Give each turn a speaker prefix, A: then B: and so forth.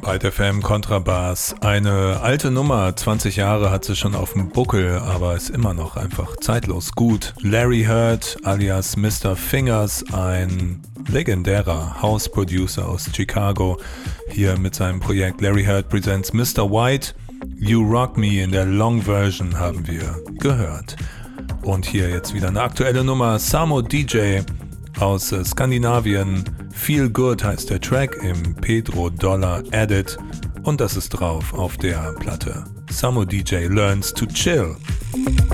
A: Byte FM Kontrabass. Eine alte Nummer, 20 Jahre hat sie schon auf dem Buckel, aber ist immer noch einfach zeitlos gut. Larry Heard alias Mr. Fingers, ein legendärer House-Producer aus Chicago, hier mit seinem Projekt Larry Heard Presents Mr. White. You Rock Me in der Long Version haben wir gehört. Und hier jetzt wieder eine aktuelle Nummer, Samo DJ aus Skandinavien. Feel Good heißt der Track im Pedro Dollar Edit und das ist drauf auf der Platte. Samo DJ Learns to Chill.